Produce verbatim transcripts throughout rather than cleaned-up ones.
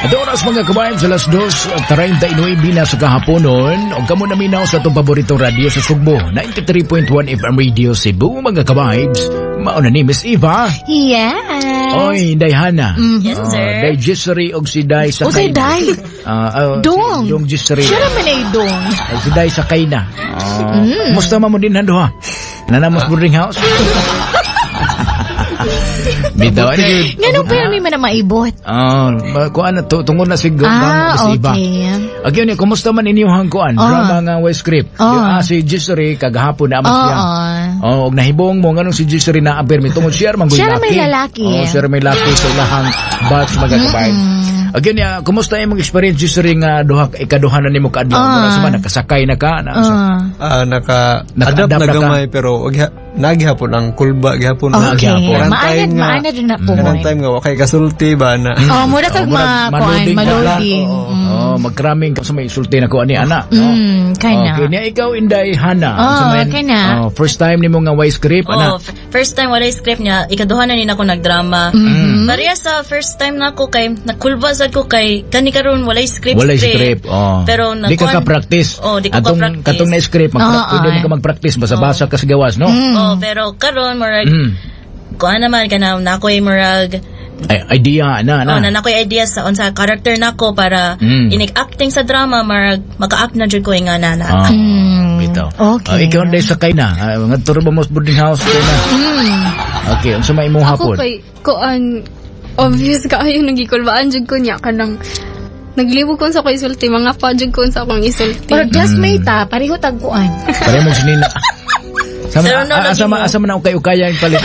At oras mga kabayan sa alas dos thirty-nine na sa kahaponon o kamo na minaw sa itong paboritong radio sa Sugbo ninety-three point one F M Radio Cebu mga kabayans. Mauna ni Miss Eva. Yes. Oy, Day Hana. Mm-hmm. Yes, sir. Uh, Day Gissery o si Day sa O si Day. Uh, uh, Dong. Si Dong Gissery. Siya naman ay dong. Uh, si Day sa Kayna. Uh, mm. Musta mo din hando ha? Nanamos boarding house? Bitaw ano yun? Nga nung pero may man na maibot. Ah, uh, kuan na to tungod na siguro Ah, Miss Eva. okay. Okay, ni kumusta man inyong kuan? Oh. Drama nga way script. Oh. Ah, si Gissery kagahapon na amas Oo. siya. Oh, og nahibong mo nganong si Gissery na apermi tungod siya man Siya may lalaki. Oh, siya may lalaki sa ilahang batch magagabay. Again, ya, kumusta imong experience Gissery nga duha ikaduha na nimo kaadlaw? Ah. Mura sa man nakasakay na ka na. Ah. Ah, naka Naka-adapt adapt na na ka? gamay pero wag nagihapon ang kulba gihapon. Okay. Gihapon. Maanad, maanad rin na po. Kanang time nga wakay kasulti ba na. Oh, mura kag Oh, mura- ma kuan maluding ka maluding. Oh, magkraming ka sa may sulti na ko ani ana. no? Mm, kaya Okay, na. niya ikaw Inday Hana. Oh, Sa may- kaya na. oh, first time nimo nga way script ana. Oh, f- first time wala script niya, ikaduha na ni ako nagdrama. Mm-hmm. Pareha sa first time na ako kay nakulba sad ko kay kani karon wala script. Wala script. Oh. Pero di ka nakuan- ka-practice. Oh, di ko Atong- ka-practice. Katong na script, mag- Oo, pwede oo. mo ka mag-practice basa-basa ka sa gawas, no? Oh, pero karon murag Mm. kuan naman kana nakoy murag Ay, idea na na. oh, na nakoy idea sa unsa character nako para Mm. inig acting sa drama marag maka-act na jud ko nga nana. Ah, Mm, bitaw. okay. Ah, ikaw Inday sa kay na. Ah, nga turo ba mo sa boarding house kay na. Mm. Okay, unsa may imong hapon? Ako kay kuan obvious kaayo nagikulbaan jud ko niya kanang naglibog ko sa ko isulti mga pa jud ko sa akong isulti. Pero just mate ta, pareho tagkuan. Pare mo sinina. Sama Pero no, ah, lagi asama mo. asama na ukay ukaya yung palit.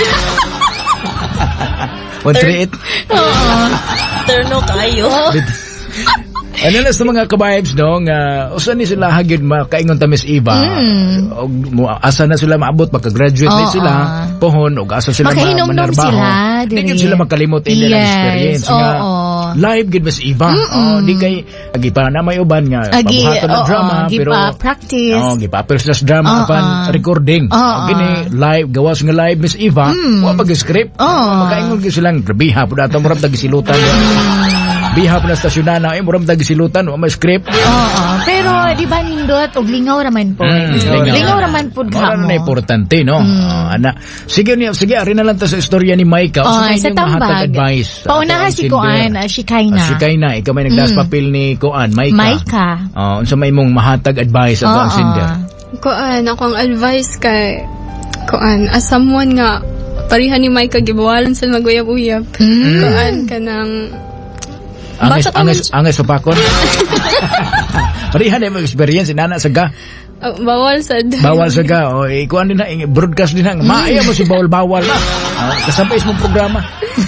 one three eight. Oo. Terno kayo. Ano na sa mga ka-vibes no nga usa ni sila hagyud makaingon ta Miss Eva. Mm. Og mo- asa na sila maabot pagka-graduate na Oo. sila pohon og asa sila ma- Makahinom-nom manarbaho. sila, Di diri. gid sila makalimot in Yes, yes. experience nga. oo. Live gid Miss Eva. Oh, di kay agi pa na may uban nga Agi, pabuhaton ng oo, drama gi pero pa practice. Oh, gipapel sila sa drama Oo. apan recording. Oo. Gini live gawas nga live Miss Eva. Wa pag script. Oo. Makaingon gid silang grabiha pud ato murag tagisilutan. Biha po na stasyonan na, eh, murang tagisilutan, o may script. Oo, pero di ba nindot og lingaw raman po. Mm, lingaw. lingaw. raman po Mara gamo. na importante, no? Ah, ana. Sige, niya, sige, ari na lang ta sa istorya ni Maika. Oh, may sa inyong mahatag tambag. advice. Paunaha Ato ang si sinder. Koan, ah, si Kayna. Ah, si Kayna, ikaw may nagdas papel ni Koan, Maika. Maika. Oh, unsa may mong mahatag advice ato ang Oo. sinder. Kuan akong advice kay kuan as someone nga pareha ni Mike gibawalan sa maguyab-uyab. Mm. Kuan kanang Angay, Basta ka angay, man- angay sa pakon. Parihan na yung experience, inana sa ga. uh, bawal sad. Bawal sa ga. O, ikuan din na, i- broadcast din na. Maaya mo si bawal-bawal na. Oh, kasabay mong programa.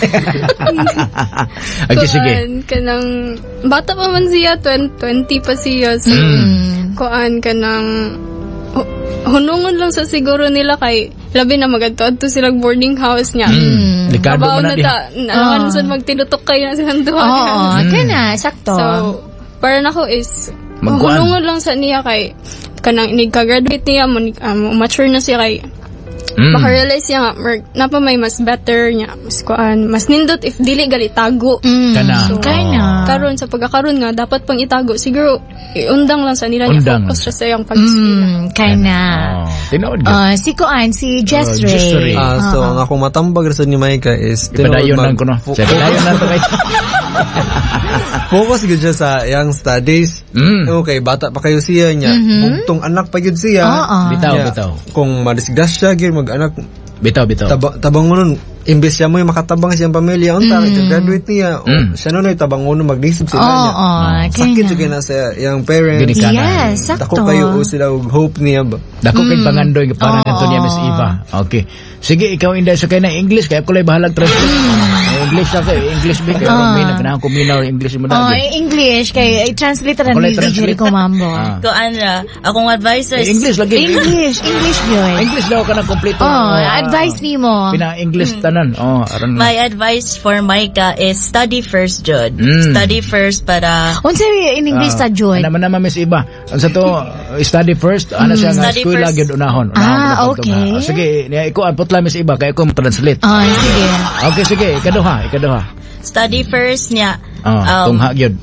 Okay, sige. Kuan kanang bata pa man siya twenty, twenty pa siya. So, Mm. kuan kanang hu- hunungon lang sa siguro nila kay labi na magadto sila boarding house niya. Mm. Likado mo Kabaw na na diha. ta, nalaman sa magtinutok kayo na silang duha. Oo, kana sakto. So, para nako is, Magkuan. hulungon lang sa niya kay, kanang inig-graduate niya, mo, um, mature na siya kay, Mm. maka-realize siya nga, mer, napa may mas better niya, mas kuan, mas nindot if dili gali tago. Mm. Kana. So, kana. Karon sa pagkakaroon nga, dapat pang itago. Siguro, iundang lang sa nila niya, Undang focus lang. siya sa iyang pag-eskwela. Mm, kana. Oh, tinood ka. Ah, si Koan, si Jess Oh, Jess Ray. Ray. Ah, so Oo. ang akong matambag sa ni Maika is Ipadayon tinuod lang mag- ko no. fo- Sa ipadayon lang to kay. Focus gud siya sa yang studies. Mm. Okay, bata pa kayo siya niya. Bugtong anak pa gud siya. Oo. Bitaw, Niya, bitaw. Kung madisgrasya gyud mag-anak, Bitaw, bitaw. taba, tabang mo nun, imbes siya mo yung makatabang siyang pamilya, unta, mm. graduate niya, Mm. o, siya nun ay tabang mo mag-disip sila Oo, niya. oo, Sakit kana. siya na sa yung parents. Gini ka na. Yes, sakto. Dako kayo o sila og hope niya ba? Dako kay pangandoy nga parang Oo. kanto niya Miss Eva. Okay. Sige, ikaw Inday sa kay na English kaya ko lay bahalag translate. Eh, English na kay English big. Ah. May naganahan ko minaw English mo Oh, na. English kay i-translate ra Ako ni lang translate. Jerry ko mambo. Ah. Kuan ra, akong advice Eh, is English lagi. English, English yun. English daw ka na kompleto. Oh, Ah, advice ni mo. Pina English tanan. Oh, aron. my advice for Micah is study first, Jud. Mm. Study first para Unsa in English Ah, sa Jud? Ano man naman Miss Eva. Ang sa to uh, study first, ano siya nga Study school first. lagi unahon. Ah, Unahon mo na okay. pagtong, ah. Sige, niya iko apot lang Miss Eva kay ko translate. Oh, sige. Okay, sige, ikaduha, ikaduha. study first niya. Ah, Um, tungha gyud.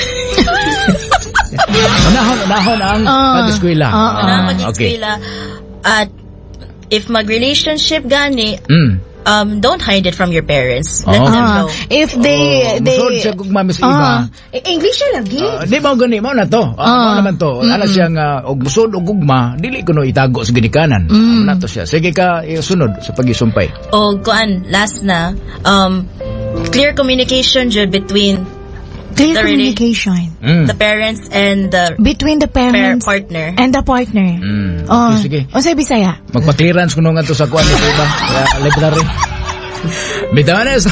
Unahon, unahon ang Ah. pag-eskwela. Ah, Ano Ah, mag-eskwela. At if mag-relationship gani, Mm. um, don't hide it from your parents. Let Oh. them Ah, know. if they, Oh, they, musod siya kung mami sa iba. Ah, eh, English siya lagi. Ah, di ba gani mo na to? Ah, Ah. mao naman to. Ana siya nga og musod og gugma, dili ko no itago sa ginikanan. Mm. Na to siya. Sige ka eh, sunod sa pagisumpay. O kuan, last na, um, clear communication jud between Clear the rela- communication Mm. the parents and the between the pair parents partner. and the partner. Mm. Oh, Okay, sige. unsay Bisaya? Magpa-clearance kuno nga to sa kuan ni iba. Kaya library. Bitanes.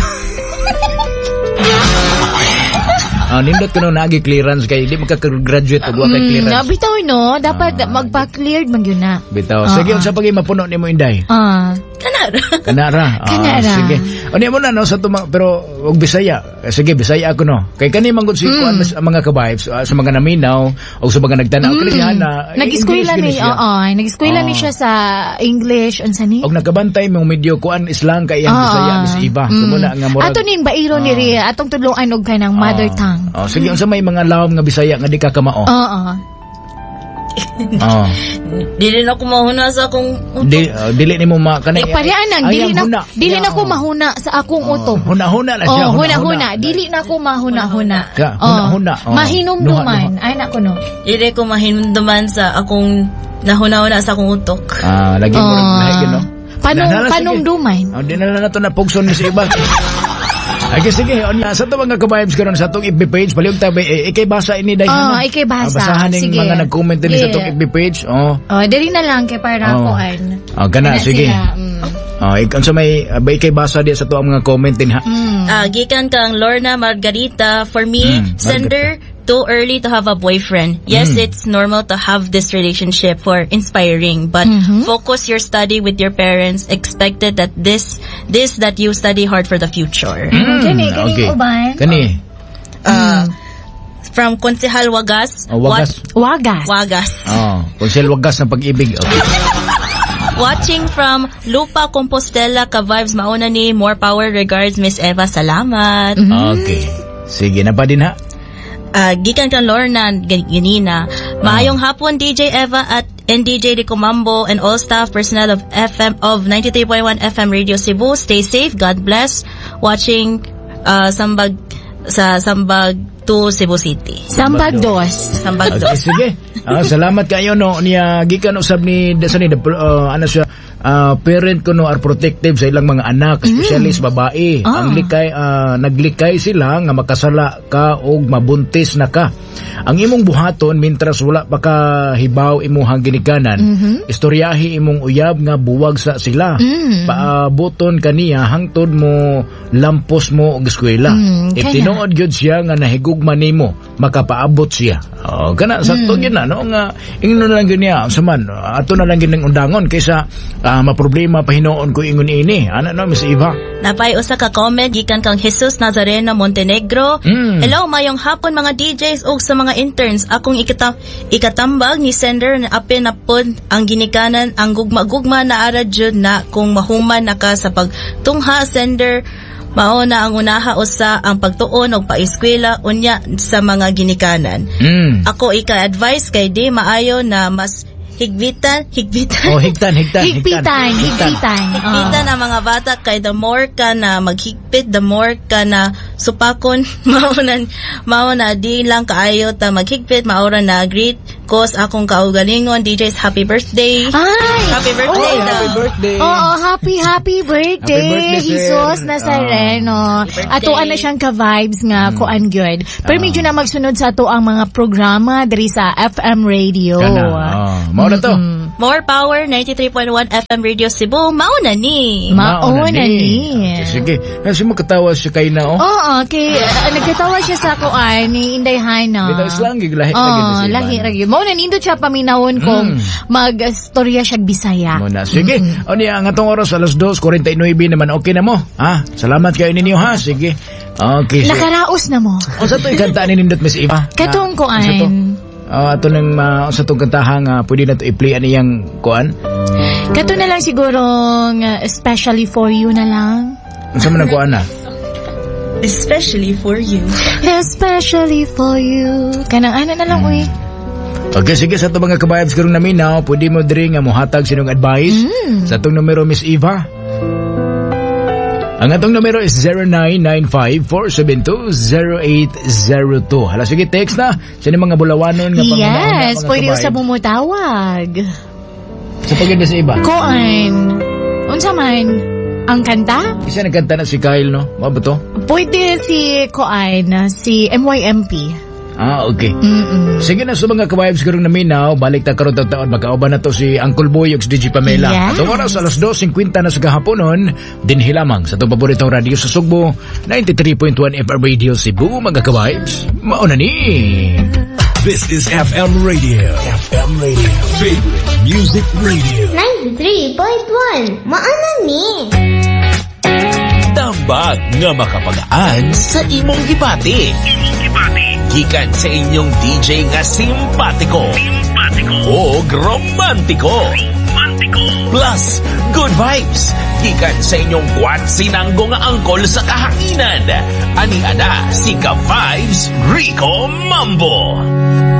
Ah, nindot kuno naagi clearance kay di magka-graduate og wa kay Mm, clearance. nabitaw no, dapat Ah, magpa-cleared man yun na. Bitaw. Ah, Sige, ah. unsa pagi mapuno nimo Inday? Ah, Kanara. Kanara. Ah, Kanara. Sige. Ano mo na no sa tuma pero og Bisaya. Eh, sige, Bisaya ako no. Kay kani man gud si kuan mas- ang mga ka-vibes ah, sa mga naminaw o sa mga nagtanaw kani na. nag-eskwela ni, oo, nag-eskwela ni Ah. siya sa English unsa ni? Og nakabantay mo medyo kuan islang kay ang Ah, Bisaya ah. mis iba. Mm. So muna nga murag. Ato ning bairo ni Ria, atong tudloan og kanang mother Ah. tongue. Oh, sige unsa may mga lawom nga Bisaya nga di ka kamao. Oo. Oh. Dili na ko mahuna sa akong Di, uh, dili nimo ma kanay. Eh, parehan lang, Ay, dili ang na, huna. dili na Yeah. ko mahuna sa akong Oh, utok. Huna-huna na siya. Oh, huna-huna. Dili na ko mahuna-huna. Ka, huna-huna. Oh. Mahinumduman. Ay, nako no. dili ko mahinunduman sa akong nahuna-huna sa akong utok. Ah, lagi mo rin Ah. lahi no. Panung, Na- na- sige. panumduman. Oh, di na lang na to na pugson ni sa iba. Ay, sige, onya, sa ito mga ka-vibes karon sa itong F B page, paliw tabi, eh, ikay basa ini dahil Oh, ikay basa. basahan yung Sige. mga nag-comment din sa Yeah. itong F B page. Oh, Oh, dali na lang kay para Oh. koan. oh kana, Kana sige. sila, mm. Oh, ikon sa may, uh, ba ikay basa di sa itong mga comment din ha. Mm. Ah, gikan kang Lorna Margarita. For me, Mm, sender, too early to have a boyfriend. Yes, Mm. it's normal to have this relationship for inspiring, but Mhm. focus your study with your parents. Expected that this this that you study hard for the future. Mm, Kani, kani uban? Kani. Uh, from Konsehal Wagas. Oh, wagas. Wagas. Wat- Wagas. Oh, konsel wagas ng pag-ibig. Okay. Watching from Lupa Compostela ka vibes mauna ni more power regards Miss Eva. Salamat. Okay. Sige na pa din ha. Ah, gikan kan Lorna g- ganina. Maayong hapon D J Eva at N D J de Comambo and all staff personnel of F M of ninety-three point one F M Radio Cebu. Stay safe. God bless. Watching uh, Sambag sa Sambag to Cebu City. Sambag dos. Sambag Okay, sige. Ah, salamat kayo no niya gikan usab ni dasa ni uh, ano siya ah, parent ko no are protective sa ilang mga anak, especially sa babae. Ah. Ang likay ah, naglikay sila nga makasala ka og mabuntis na ka. Ang imong buhaton mintras wala pa ka hibaw imong ginikanan. Istoryahi imong uyab nga buwag sa sila. Mm. Paabuton kaniya hangtod mo lampos mo og eskwela. Mm, If kana. tinuod gyud siya nga nahigugma nimo, makapaabot siya. Oh, kana sakto gyud na no nga ingnon na lang gyud niya sa man ato na lang gyud ning undangon kaysa ah, maproblema pa hinuon ko ingon ini. Ana no Miss Eva. Napay usa ka comment gikan kang Jesus Nazareno Montenegro. Mm. Hello, mayong hapon mga D Js ug sa mga interns. Akong ikata ikatambag ni sender na apil na pod ang ginikanan ang gugma-gugma na ara jud na kung mahuman na ka sa pagtungha sender. Mao na ang unaha usa ang pagtuon og paeskwela unya sa mga ginikanan. Mm. Ako ika-advise kay di maayo na mas higbitan, higbitan. Oh, higtan, higtan, Higpitan, higpitan. Higpitan ang mga bata kay the more ka na maghigpit, the more ka na supakon, maunan, mauna di lang kaayo ta maghigpit, maura na greet ko sa akong kaugalingon. D J's happy birthday. Ay! Happy birthday Oh, daw. Happy birthday. Oo, happy, happy birthday, Happy birthday, Jesus sir. Nazareno. Ato na siyang ka-vibes nga, kuan gyud. Pero Ah. medyo na magsunod sa ato ang mga programa diri sa F M Radio. Kana. Oh, mao na to. More power, ninety-three point one F M Radio Cebu. Mauna ni. Mauna ni. Okay, sige. Kasi mo katawa siya kay na oh. Oo, kay uh, nagkatawa siya sa kuan ni Inday Hana. Bitaw islang gig lahi Oh, lagi na siya. lahi lagi. Mao na nindot siya paminawon kung Mm. mag-storya siya Bisaya. Muna. Sige. O niya, ang atong oras alas dos forty-nine naman okay na mo. Ha? Salamat kayo ninyo ha. Sige. Okay. Sige. Nakaraos na mo. O sa to'y kanta ni Nindot Miss Eva? Katong Na- sa to? kuan. Oh, ato nang uh, sa tong kantahang uh, pwede na to i-play ano yung kuan? Kato na lang siguro, uh, especially for you na lang. Unsa man ang kuan na? especially for you. Especially for you. Kanang ano na lang, uy. Okay, sige, sa ito mga kabayabs karong naminaw, pwede mo diri nga muhatag sinong advice sa itong numero, Miss Eva. Ang atong numero is zero nine nine five four seven two zero eight zero two. Hala, sige, text na. Sa mga bulawanon nga pangunahon Yes, mga pwede kabayabs. sa bumutawag. Sa paganda sa iba. Koan. Unsa man? Ang kanta? Isa nagkanta na si Kyle, no? Mga ba to? Pwede si Koan, si M Y M P. Ah, okay. Mm-mm. Sige na sa mga kabayabs karong naminaw, balik ta karon taon magkauban na to si Uncle Boy ug si D J Pamela. Yes. Atong oras alas dos fifty na sa gahaponon, dinhi lamang sa itong paboritong radio sa Sugbo, ninety-three point one F M Radio Cebu, mga kabayabs. Mauna ni. This is F M Radio. F M Radio. Favorite Music Radio. ninety-three point one. Maana ni. Tambag nga makapagaan sa imong gibati. Gikan sa inyong D J nga simpatiko. O romantiko. Plus, good vibes. Gikan sa inyong kwat sinanggo nga angkol sa kahanginan. Ani ana si Ka Vibes Rico Mambo.